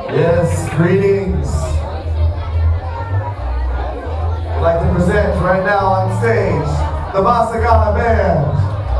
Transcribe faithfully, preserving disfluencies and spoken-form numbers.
Yes, greetings. I'd like to present right now on stage the Masagana Band.